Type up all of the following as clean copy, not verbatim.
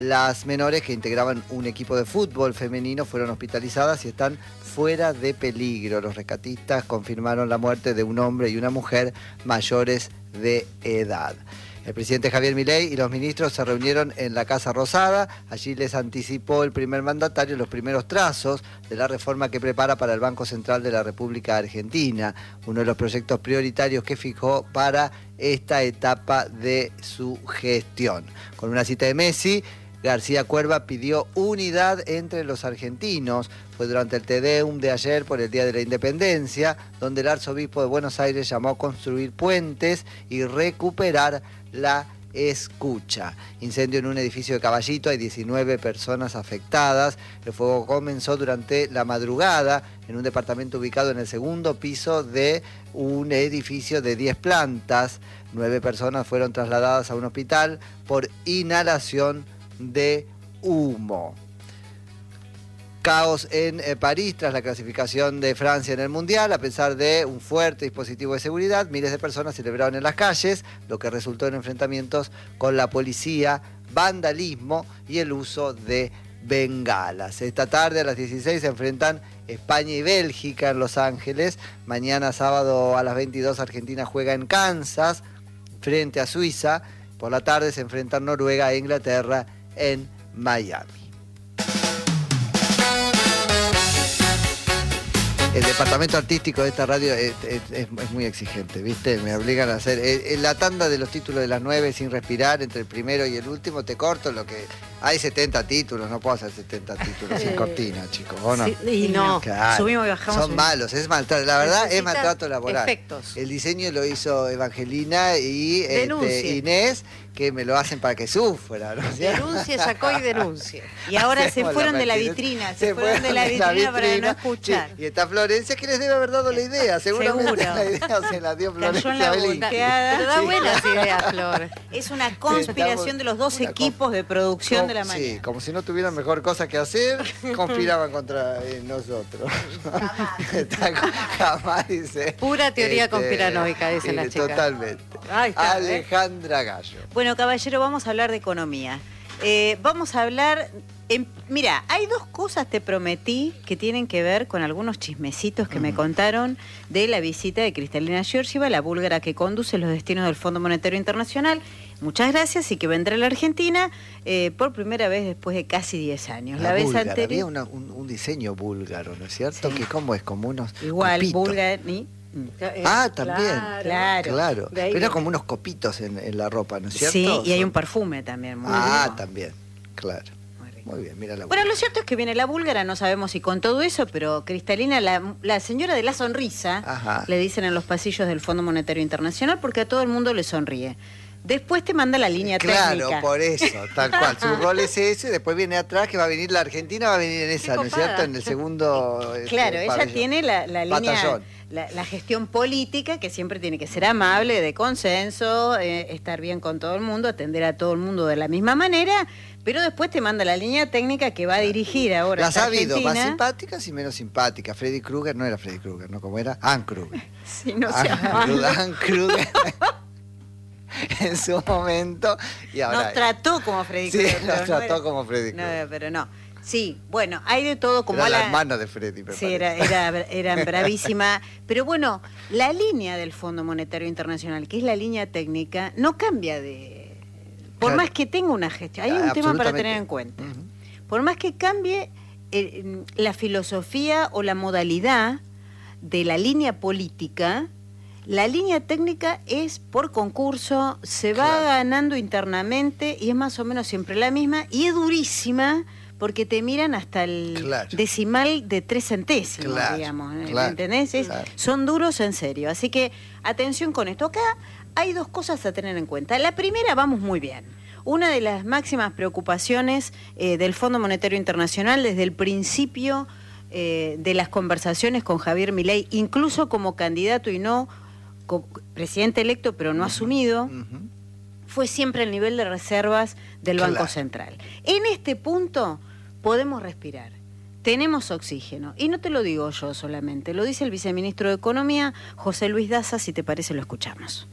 Las menores que integraban un equipo de fútbol femenino fueron hospitalizadas y están fuera de peligro. Los rescatistas confirmaron la muerte de un hombre y una mujer mayores de edad. El presidente Javier Milei y los ministros se reunieron en la Casa Rosada. Allí les anticipó el primer mandatario los primeros trazos de la reforma que prepara para el Banco Central de la República Argentina, uno de los proyectos prioritarios que fijó para esta etapa de su gestión. Con una cita de Messi, García Cuerva pidió unidad entre los argentinos. Fue durante el Te Deum de ayer por el Día de la Independencia, donde el arzobispo de Buenos Aires llamó a construir puentes y recuperar la escucha. Incendio en un edificio de Caballito, hay 19 personas afectadas. El fuego comenzó durante la madrugada en un departamento ubicado en el segundo piso de un edificio de 10 plantas. 9 personas fueron trasladadas a un hospital por inhalación de humo. Caos en París tras la clasificación de Francia en el Mundial. A pesar de un fuerte dispositivo de seguridad, miles de personas celebraron en las calles, lo que resultó en enfrentamientos con la policía, vandalismo y el uso de bengalas. Esta tarde a las 16 se enfrentan España y Bélgica en Los Ángeles. Mañana sábado a las 22 Argentina juega en Kansas frente a Suiza. Por la tarde se enfrentan Noruega e Inglaterra en Miami. El departamento artístico de esta radio es muy exigente, ¿viste? Me obligan a hacer... la tanda de los títulos de las 9 sin respirar, entre el primero y el último, te corto lo que... Hay 70 títulos, no puedo hacer 70 títulos sin cortina, chicos, ¿o no? Sí, y no, claro, subimos y bajamos. Son malos, es maltrato, la verdad es maltrato laboral. Efectos. El diseño lo hizo Evangelina y Inés, que me lo hacen para que sufra, ¿no? Denuncie, sacó y denuncie. Y ahora se fueron de la vitrina, se fueron de la vitrina para no escuchar. Sí, y está Florencia, que les debe haber dado la idea, seguramente la idea se la dio Florencia Belín. Pero da buenas ideas, Flor. Es una conspiración de los dos equipos de producción de la mañana. Sí, como si no tuvieran mejor cosa que hacer, conspiraban contra nosotros. Jamás dice. Pura teoría conspiranoica, dicen las chicas. Totalmente. Ahí está, Alejandra Gallo. Bueno, caballero, vamos a hablar de economía. Vamos a hablar... Mira, hay dos cosas, te prometí, que tienen que ver con algunos chismecitos que me contaron de la visita de Kristalina Georgieva, la búlgara que conduce los destinos del Fondo Monetario Internacional. Muchas gracias, y que vendrá a la Argentina por primera vez después de casi 10 años. La vez búlgara, anterior... había un diseño búlgaro, ¿no es cierto? Sí. Que como es como unos igual, búlgara... también. Claro. Pero como unos copitos en la ropa, ¿no es cierto? Sí, y hay un perfume también. Muy rico. También, claro. Muy bien, mira la búlgara. Bueno, lo cierto es que viene la búlgara, no sabemos si con todo eso, pero Kristalina, la señora de la sonrisa, le dicen en los pasillos del Fondo Monetario Internacional, porque a todo el mundo le sonríe. Después te manda la línea técnica. Claro, por eso, tal cual. Su rol es ese, después viene atrás, que va a venir la Argentina, va a venir en esa, ¿no es cierto? En el segundo... Claro, ella tiene la línea... La gestión política, que siempre tiene que ser amable, de consenso, estar bien con todo el mundo, atender a todo el mundo de la misma manera, pero después te manda la línea técnica que va a dirigir ahora. Las ha habido más simpáticas y menos simpáticas. Freddy Krueger no era Freddy Krueger, ¿no? ¿Cómo era? Ann Kruger. Sí, no se Ann Kruger en su momento. Y ahora, nos trató como Freddy Krueger. Sí, nos trató como Freddy Krueger. No, pero no. Sí, bueno, hay de todo, como era la hermana de Freddy, me sí, era bravísima. Pero bueno, la línea del Fondo Monetario Internacional, que es la línea técnica, no cambia de... Por más que tenga una gestión, hay un tema para tener en cuenta. Por más que cambie la filosofía o la modalidad de la línea política, la línea técnica es por concurso, se va ganando internamente y es más o menos siempre la misma, y es durísima, porque te miran hasta el decimal de 3 centésimos, digamos, ¿entendés? Son duros en serio, así que atención con esto. Acá hay dos cosas a tener en cuenta. La primera, vamos muy bien. Una de las máximas preocupaciones del Fondo Monetario Internacional desde el principio de las conversaciones con Javier Milei, incluso como candidato y no como presidente electo, pero no asumido, fue siempre el nivel de reservas del Banco Central. En este punto podemos respirar, tenemos oxígeno, y no te lo digo yo solamente, lo dice el viceministro de Economía, José Luis Daza. Si te parece, lo escuchamos.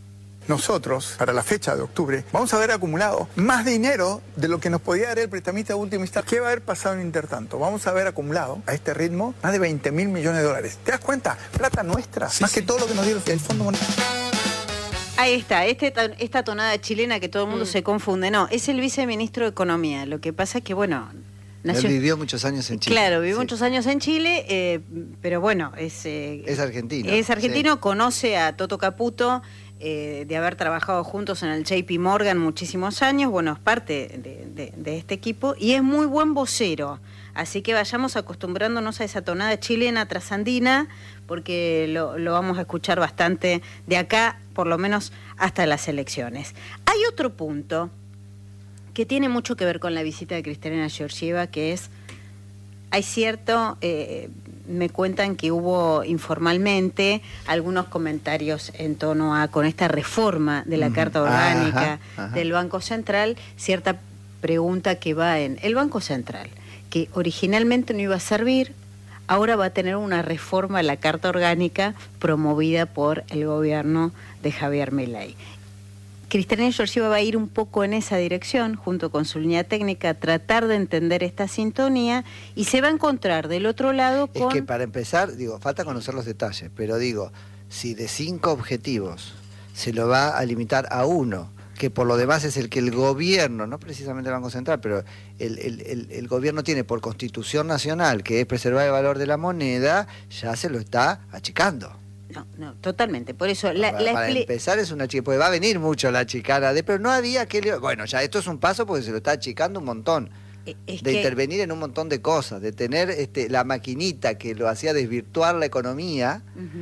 nosotros, para la fecha de octubre, vamos a haber acumulado más dinero de lo que nos podía dar el prestamista de última instancia. ¿Qué va a haber pasado en intertanto? Vamos a haber acumulado a este ritmo más de 20.000 millones de dólares. ¿Te das cuenta? Plata nuestra, más que todo lo que nos dio el Fondo Monetario. Ahí está, esta tonada chilena que todo el mundo se confunde. No, es el viceministro de Economía. Lo que pasa es que, bueno... Él vivió muchos años en Chile. Claro, vivió muchos años en Chile, pero bueno, es argentino. Es argentino, conoce a Toto Caputo, de haber trabajado juntos en el JP Morgan muchísimos años, bueno, es parte de este equipo y es muy buen vocero. Así que vayamos acostumbrándonos a esa tonada chilena trasandina, porque lo vamos a escuchar bastante de acá, por lo menos hasta las elecciones. Hay otro punto que tiene mucho que ver con la visita de Kristalina Georgieva, que es, hay cierto, me cuentan que hubo informalmente algunos comentarios en tono a, con esta reforma de la Carta Orgánica del Banco Central, cierta pregunta que va en el Banco Central, que originalmente no iba a servir, ahora va a tener una reforma a la Carta Orgánica promovida por el gobierno de Javier Milei. Kristalina Georgieva va a ir un poco en esa dirección, junto con su línea técnica, a tratar de entender esta sintonía y se va a encontrar del otro lado con... Es que para empezar, digo, falta conocer los detalles, pero digo, si de 5 objetivos se lo va a limitar a uno, que por lo demás es el que el gobierno, no precisamente el Banco Central, pero el gobierno tiene por Constitución Nacional, que es preservar el valor de la moneda, ya se lo está achicando. No, totalmente. Por eso para empezar es una chica, porque va a venir mucho la chicana pero no había que... Bueno, ya esto es un paso porque se lo está achicando un montón. Intervenir en un montón de cosas, de tener la maquinita que lo hacía desvirtuar la economía.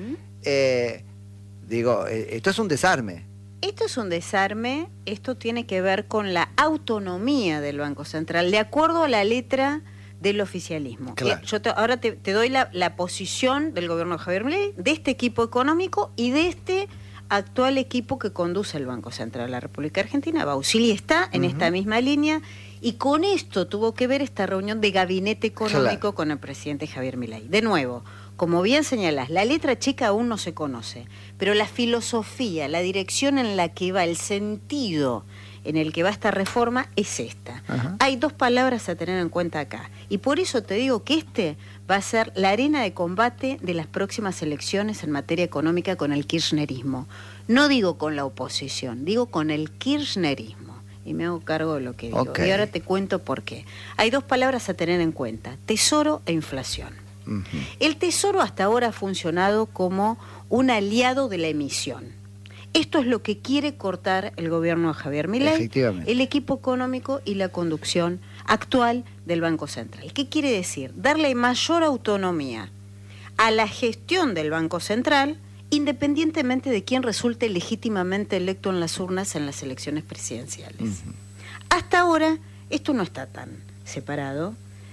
Esto es un desarme. Esto es un desarme, esto tiene que ver con la autonomía del Banco Central, de acuerdo a la letra del oficialismo. Claro. Yo ahora te doy la posición del gobierno de Javier Milei, de este equipo económico y de este actual equipo que conduce el Banco Central de la República Argentina. Bausili está en esta misma línea y con esto tuvo que ver esta reunión de gabinete económico con el presidente Javier Milei. De nuevo, como bien señalás, la letra chica aún no se conoce, pero la filosofía, la dirección en la que va, el sentido en el que va esta reforma es esta. Hay 2 palabras a tener en cuenta acá. Y por eso te digo que va a ser la arena de combate de las próximas elecciones en materia económica con el kirchnerismo. No digo con la oposición, digo con el kirchnerismo. Y me hago cargo de lo que digo. Y ahora te cuento por qué. Hay 2 palabras a tener en cuenta: tesoro e inflación. El tesoro hasta ahora ha funcionado como un aliado de la emisión. Esto es lo que quiere cortar el gobierno de Javier Milei, el equipo económico y la conducción actual del Banco Central. ¿Qué quiere decir? Darle mayor autonomía a la gestión del Banco Central, independientemente de quién resulte legítimamente electo en las urnas en las elecciones presidenciales. Hasta ahora esto no está tan separado,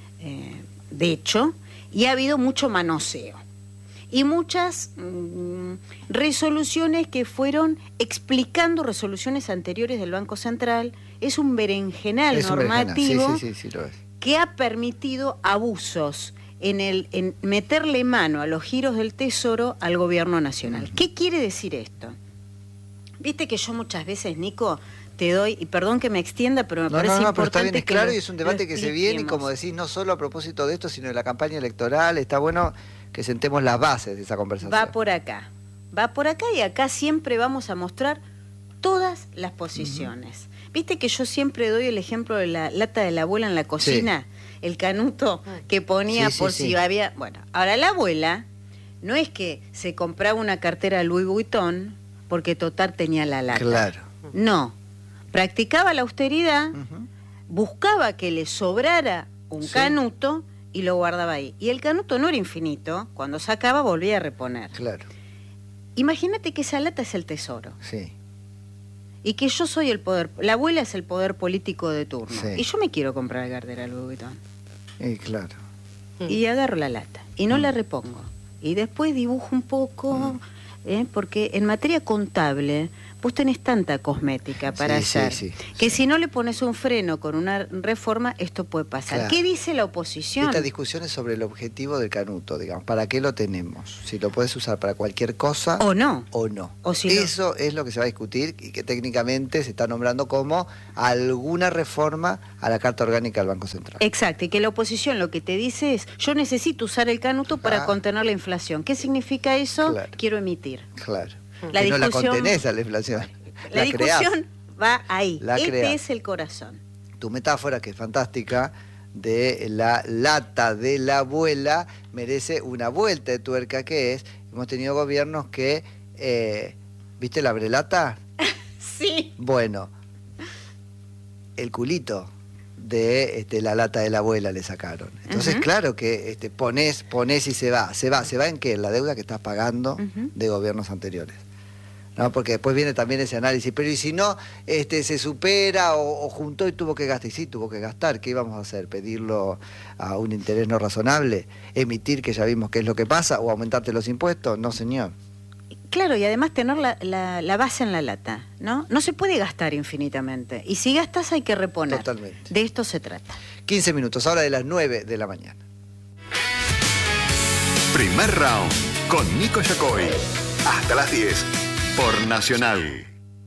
de hecho, y ha habido mucho manoseo. Y muchas resoluciones que fueron explicando resoluciones anteriores del Banco Central. Es un berenjenal normativo que ha permitido abusos en meterle mano a los giros del Tesoro al gobierno nacional. ¿Qué quiere decir esto? Viste que yo muchas veces, Nico, te doy, y perdón que me extienda, pero me parece importante. Pero está bien, es claro, y es un debate que se viene, y como decís, no solo a propósito de esto, sino de la campaña electoral. Está bueno que sentemos las bases de esa conversación. Va por acá y acá siempre vamos a mostrar todas las posiciones. Viste que yo siempre doy el ejemplo de la lata de la abuela en la cocina, el canuto que ponía si había... Bueno, ahora la abuela no es que se compraba una cartera Louis Vuitton porque total tenía la lata. Claro. No, practicaba la austeridad, buscaba que le sobrara un canuto y lo guardaba ahí. Y el canuto no era infinito, cuando sacaba volvía a reponer. Claro. Imagínate que esa lata es el tesoro. Sí. Y que yo soy el poder, la abuela es el poder político de turno. Sí. Y yo me quiero comprar la cartera Louis Vuitton. Claro. Y agarro la lata y no la repongo. Y después dibujo un poco, porque en materia contable vos tenés tanta cosmética para hacer, que si no le pones un freno con una reforma, esto puede pasar. Claro. ¿Qué dice la oposición? Esta discusión es sobre el objetivo del canuto, digamos. ¿Para qué lo tenemos? Si lo puedes usar para cualquier cosa o no. O no. O si eso es lo que se va a discutir y que técnicamente se está nombrando como alguna reforma a la Carta Orgánica del Banco Central. Exacto, y que la oposición lo que te dice es, yo necesito usar el canuto para contener la inflación. ¿Qué significa eso? Claro. Quiero emitir. Claro. No la contenés a la inflación. La discusión va ahí. Este es el corazón. Tu metáfora, que es fantástica, de la lata de la abuela, merece una vuelta de tuerca, que es, hemos tenido gobiernos que, ¿viste la abrelata? Sí. Bueno, el culito de la lata de la abuela le sacaron. Entonces, claro que pones y se va. ¿Se va en qué? En la deuda que estás pagando de gobiernos anteriores. ¿No? Porque después viene también ese análisis, pero ¿y si no se supera o juntó y tuvo que gastar? Y sí, tuvo que gastar. ¿Qué íbamos a hacer? ¿Pedirlo a un interés no razonable? ¿Emitir, que ya vimos qué es lo que pasa? ¿O aumentarte los impuestos? No, señor. Claro, y además tener la base en la lata, ¿no? No se puede gastar infinitamente. Y si gastas hay que reponer. Totalmente. De esto se trata. 15 minutos, ahora de las 9 de la mañana. Primer round con Nico Yacoy. Hasta las 10 por Nacional.